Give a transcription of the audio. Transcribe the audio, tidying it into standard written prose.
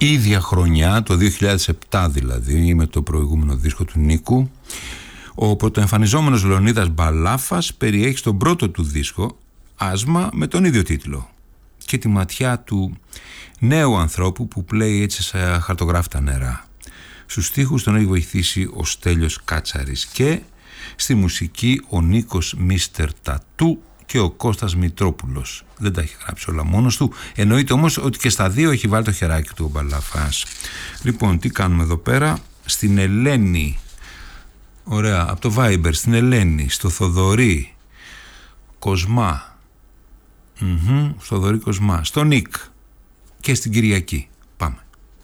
ίδια χρονιά, το 2007 δηλαδή, με το προηγούμενο δίσκο του Νίκου, ο πρωτοεμφανιζόμενος Λεωνίδας Μπαλάφας περιέχει στον πρώτο του δίσκο Άσμα με τον ίδιο τίτλο και τη ματιά του νέου ανθρώπου που πλέει έτσι σε χαρτογράφητα νερά. Στους στίχους τον έχει βοηθήσει ο Στέλιος Κάτσαρης και στη μουσική ο Νίκος Μίστερ Τατού και ο Κώστας Μητρόπουλος. Δεν τα έχει γράψει όλα μόνος του. Εννοείται όμως ότι και στα δύο έχει βάλει το χεράκι του ο Μπαλαφάς. Λοιπόν, τι κάνουμε εδώ πέρα? Στην Ελένη, ωραία, από το Viber, στην Ελένη, στο Θοδωρή Κοσμά, στο Θοδωρή Κοσμά, στο Νίκ και στην Κυριακή. Πάμε.